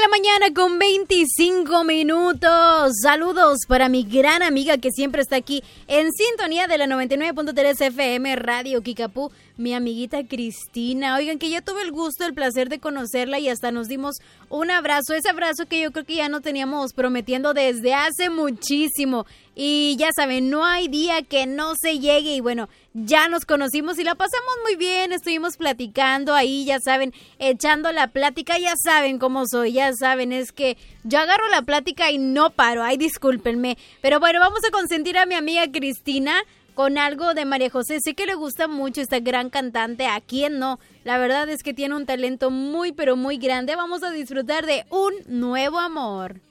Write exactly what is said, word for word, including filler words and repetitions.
mañana con veinticinco minutos. Saludos para mi gran amiga que siempre está aquí en sintonía de la noventa y nueve punto tres F M Radio Kikapú, mi amiguita Cristina. Oigan, que ya tuve el gusto, el placer de conocerla y hasta nos dimos un abrazo. Ese abrazo que yo creo que ya no teníamos prometiendo desde hace muchísimo. Y ya saben, no hay día que no se llegue. Y bueno, ya nos conocimos y la pasamos muy bien. Estuvimos platicando ahí, ya saben, echando la plática. Ya saben cómo soy, ya saben, es que yo agarro la plática y no paro. Ay, discúlpenme. Pero bueno, vamos a consentir a mi amiga Cristina con algo de María José. Sé que le gusta mucho esta gran cantante. ¿A quién no? La verdad es que tiene un talento muy, pero muy grande. Vamos a disfrutar de Un Nuevo Amor.